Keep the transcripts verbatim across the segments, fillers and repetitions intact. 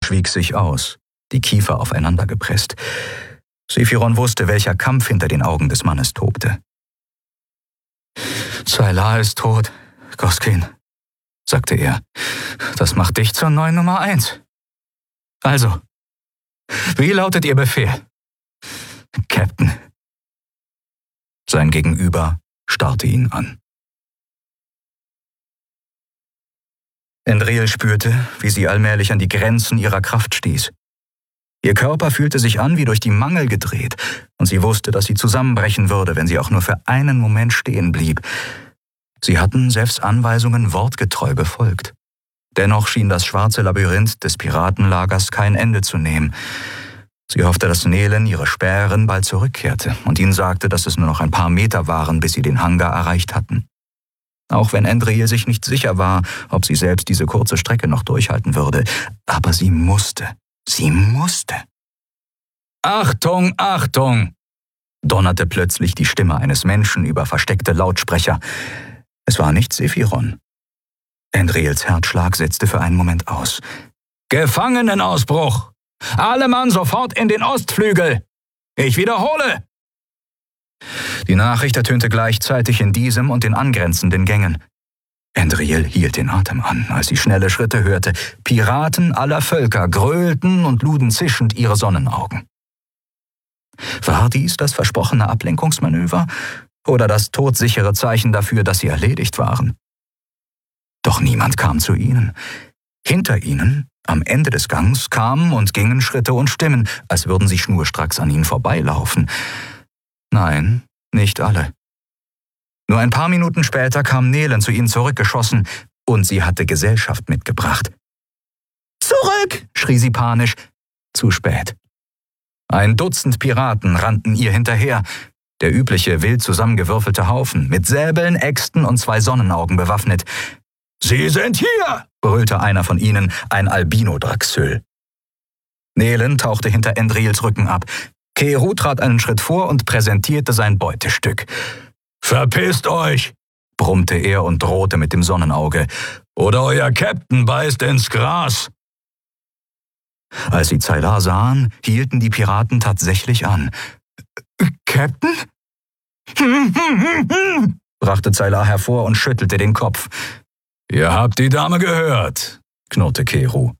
schwieg sich aus, die Kiefer aufeinander gepresst. Sephiron wusste, welcher Kampf hinter den Augen des Mannes tobte. »Zaylar ist tot, Goskin«, sagte er. »Das macht dich zur neuen Nummer eins. Also, wie lautet Ihr Befehl?« »Captain.« Sein Gegenüber starrte ihn an. Endril spürte, wie sie allmählich an die Grenzen ihrer Kraft stieß. Ihr Körper fühlte sich an wie durch die Mangel gedreht, und sie wusste, dass sie zusammenbrechen würde, wenn sie auch nur für einen Moment stehen blieb. Sie hatten Sefs Anweisungen wortgetreu befolgt. Dennoch schien das schwarze Labyrinth des Piratenlagers kein Ende zu nehmen. Sie hoffte, dass Nehlen ihre Späherin bald zurückkehrte und ihnen sagte, dass es nur noch ein paar Meter waren, bis sie den Hangar erreicht hatten. Auch wenn Endril sich nicht sicher war, ob sie selbst diese kurze Strecke noch durchhalten würde. Aber sie musste, sie musste. »Achtung, Achtung!« donnerte plötzlich die Stimme eines Menschen über versteckte Lautsprecher. Es war nicht Sephiron. Endrils Herzschlag setzte für einen Moment aus. »Gefangenenausbruch! Alle Mann sofort in den Ostflügel! Ich wiederhole!« Die Nachricht ertönte gleichzeitig in diesem und den angrenzenden Gängen. Endril hielt den Atem an, als sie schnelle Schritte hörte. Piraten aller Völker gröhlten und luden zischend ihre Sonnenaugen. War dies das versprochene Ablenkungsmanöver oder das todsichere Zeichen dafür, dass sie erledigt waren? Doch niemand kam zu ihnen. Hinter ihnen, am Ende des Gangs, kamen und gingen Schritte und Stimmen, als würden sie schnurstracks an ihnen vorbeilaufen. Nein, nicht alle. Nur ein paar Minuten später kam Nehlen zu ihnen zurückgeschossen und sie hatte Gesellschaft mitgebracht. »Zurück!« schrie sie panisch. Zu spät. Ein Dutzend Piraten rannten ihr hinterher, der übliche wild zusammengewürfelte Haufen, mit Säbeln, Äxten und zwei Sonnenaugen bewaffnet. »Sie sind hier!« brüllte einer von ihnen, ein Albino-Draxyl. Nehlen tauchte hinter Endrils Rücken ab. Keru trat einen Schritt vor und präsentierte sein Beutestück. »Verpisst euch«, brummte er und drohte mit dem Sonnenauge, »oder euer Captain beißt ins Gras.« Als sie Zaylar sahen, hielten die Piraten tatsächlich an. »Captain?« brachte Zaylar hervor und schüttelte den Kopf. »Ihr habt die Dame gehört«, knurrte Keru.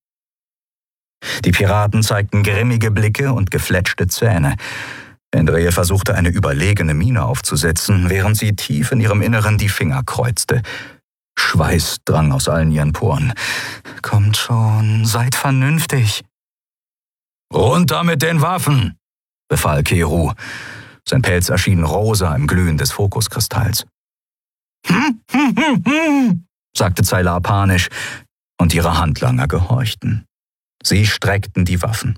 Die Piraten zeigten grimmige Blicke und gefletschte Zähne. Endril versuchte eine überlegene Miene aufzusetzen, während sie tief in ihrem Inneren die Finger kreuzte. Schweiß drang aus allen ihren Poren. »Kommt schon, seid vernünftig.« »Runter mit den Waffen«, befahl Keru. Sein Pelz erschien rosa im Glühen des Fokuskristalls. »Hm, hm, hm, hm«, sagte Zaylar panisch, und ihre Handlanger gehorchten. Sie streckten die Waffen.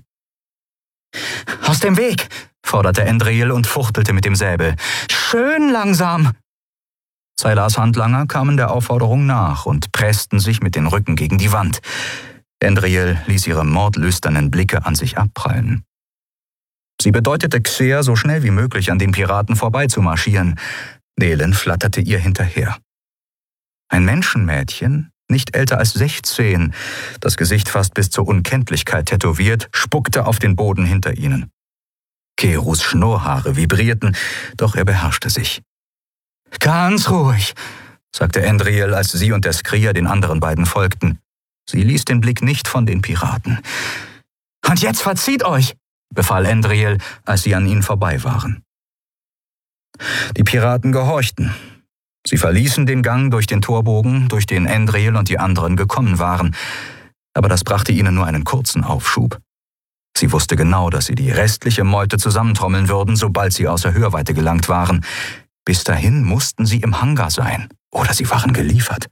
»Aus dem Weg«, forderte Endril und fuchtelte mit dem Säbel. »Schön langsam!« Zaylars Handlanger kamen der Aufforderung nach und pressten sich mit den Rücken gegen die Wand. Endril ließ ihre mordlüsternen Blicke an sich abprallen. Sie bedeutete Xer, so schnell wie möglich an den Piraten vorbeizumarschieren. Nehlen flatterte ihr hinterher. Ein Menschenmädchen, nicht älter als sechzehn, das Gesicht fast bis zur Unkenntlichkeit tätowiert, spuckte auf den Boden hinter ihnen. Kerus Schnurrhaare vibrierten, doch er beherrschte sich. »Ganz ruhig«, sagte Endril, als sie und der Skrier den anderen beiden folgten. Sie ließ den Blick nicht von den Piraten. »Und jetzt verzieht euch«, befahl Endril, als sie an ihnen vorbei waren. Die Piraten gehorchten. Sie verließen den Gang durch den Torbogen, durch den Endril und die anderen gekommen waren. Aber das brachte ihnen nur einen kurzen Aufschub. Sie wusste genau, dass sie die restliche Meute zusammentrommeln würden, sobald sie außer Hörweite gelangt waren. Bis dahin mussten sie im Hangar sein, oder sie waren geliefert.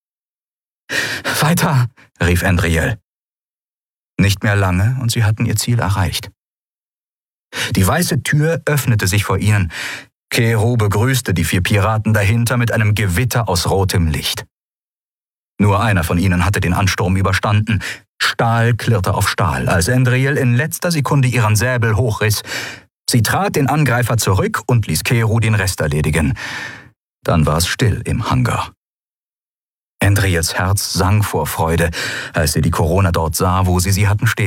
»Weiter«, rief Endril. Nicht mehr lange, und sie hatten ihr Ziel erreicht. Die weiße Tür öffnete sich vor ihnen. Keru begrüßte die vier Piraten dahinter mit einem Gewitter aus rotem Licht. Nur einer von ihnen hatte den Ansturm überstanden. Stahl klirrte auf Stahl, als Endril in letzter Sekunde ihren Säbel hochriss. Sie trat den Angreifer zurück und ließ Keru den Rest erledigen. Dann war es still im Hangar. Endrils Herz sang vor Freude, als sie die Corona dort sah, wo sie sie hatten stehen